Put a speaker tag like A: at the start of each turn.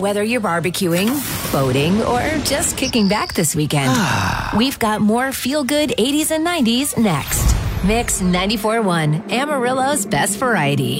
A: Whether you're barbecuing, boating, or just kicking back this weekend, we've got more feel-good 80s and 90s next. Mix 94.1, Amarillo's best variety.